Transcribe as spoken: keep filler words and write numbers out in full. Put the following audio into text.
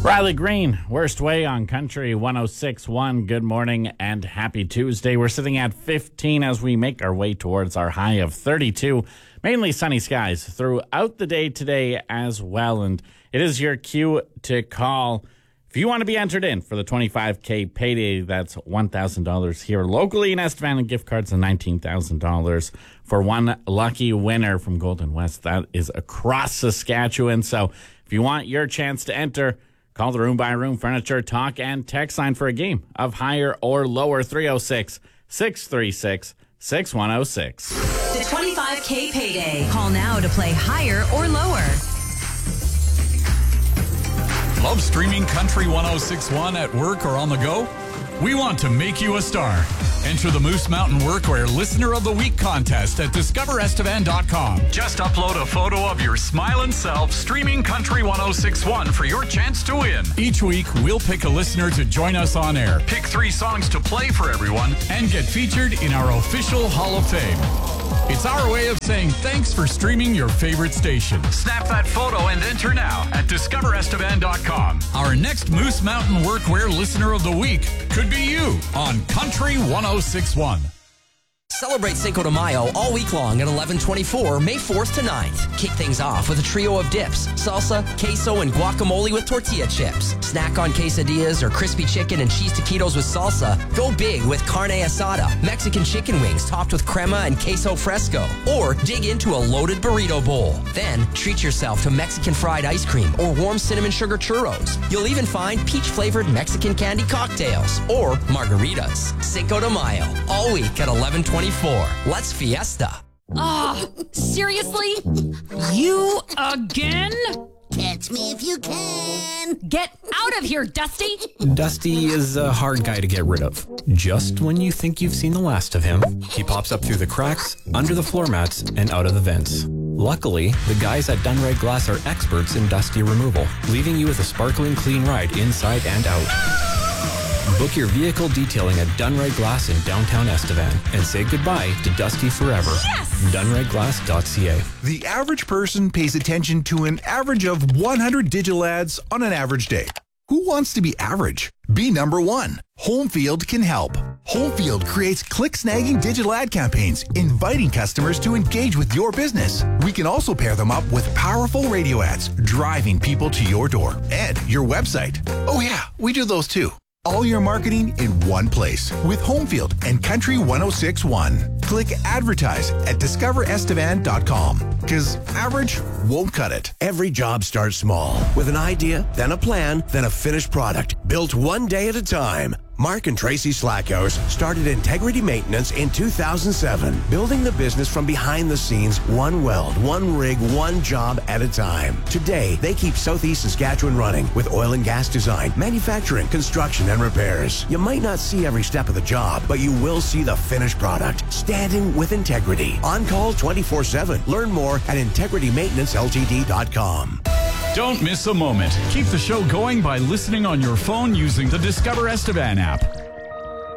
Riley Green, Worst Way on Country one oh six point one. Good morning and happy Tuesday. We're sitting at fifteen as we make our way towards our high of thirty-two. Mainly sunny skies throughout the day today as well. And it is your cue to call. If you want to be entered in for the twenty-five K payday, that's one thousand dollars here locally in Estevan, and gift cards of nineteen thousand dollars for one lucky winner from Golden West. That is across Saskatchewan. So if you want your chance to enter, call the Room by Room Furniture Talk and Text line for a game of higher or lower, three oh six, six three six, six one oh six. The twenty-five K payday. Call now to play higher or lower. Love streaming Country one oh six point one at work or on the go? We want to make you a star. Enter the Moose Mountain Workwear Listener of the Week contest at discover estevan dot com. Just upload a photo of your smiling self streaming Country one oh six point one for your chance to win. Each week, we'll pick a listener to join us on air, pick three songs to play for everyone, and get featured in our official Hall of Fame. It's our way of saying thanks for streaming your favorite station. Snap that photo and enter now at discover estevan dot com. Our next Moose Mountain Workwear Listener of the Week could be you on Country one oh six point one. Celebrate Cinco de Mayo all week long at eleven twenty-four, May fourth to ninth. Kick things off with a trio of dips, salsa, queso, and guacamole with tortilla chips. Snack on quesadillas or crispy chicken and cheese taquitos with salsa. Go big with carne asada, Mexican chicken wings topped with crema and queso fresco. Or dig into a loaded burrito bowl. Then treat yourself to Mexican fried ice cream or warm cinnamon sugar churros. You'll even find peach-flavored Mexican candy cocktails or margaritas. Cinco de Mayo, all week at eleven twenty-four. Let's fiesta. Oh, seriously? You again? Catch me if you can. Get out of here, Dusty. Dusty is a hard guy to get rid of. Just when you think you've seen the last of him, he pops up through the cracks, under the floor mats, and out of the vents. Luckily, the guys at Dunride Glass are experts in Dusty removal, leaving you with a sparkling clean ride inside and out. Book your vehicle detailing at Dunride Glass in downtown Estevan and say goodbye to Dusty forever. Yes! dunride glass dot c a. The average person pays attention to an average of one hundred digital ads on an average day. Who wants to be average? Be number one. Homefield can help. Homefield creates click-snagging digital ad campaigns, inviting customers to engage with your business. We can also pair them up with powerful radio ads, driving people to your door and your website. Oh yeah, we do those too. All your marketing in one place with Homefield and Country one oh six point one. Click advertise at discover estevan dot com because average won't cut it. Every job starts small with an idea, then a plan, then a finished product built one day at a time. Mark and Tracy Slackhouse started Integrity Maintenance in two thousand seven, building the business from behind the scenes, one weld, one rig, one job at a time. Today, they keep Southeast Saskatchewan running with oil and gas design, manufacturing, construction, and repairs. You might not see every step of the job, but you will see the finished product, standing with integrity. On call twenty-four seven. Learn more at integrity maintenance l t d dot com. Don't miss a moment. Keep the show going by listening on your phone using the Discover Estevan app.